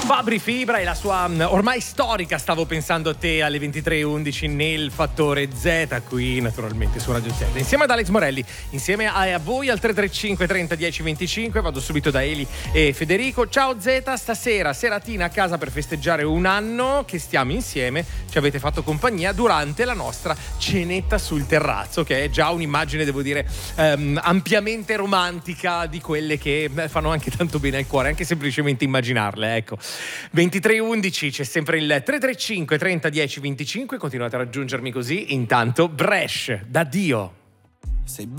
Fabri Fibra e la sua ormai storica Stavo pensando a te alle 23:11 nel Fattore Z, qui naturalmente su Radio Z, insieme ad Alex Morelli, insieme a voi al 335 30 10 25. Vado subito da Eli e Federico. Ciao Z, stasera seratina a casa per festeggiare un anno che stiamo insieme. Ci avete fatto compagnia durante la nostra cenetta sul terrazzo, che è già un'immagine, devo dire, ampiamente romantica, di quelle che fanno anche tanto bene al cuore, anche semplicemente immaginarle, ecco. 23:11, c'è sempre il 335 30 10 25. Continuate a raggiungermi così. Intanto Bresh da Dio. Sei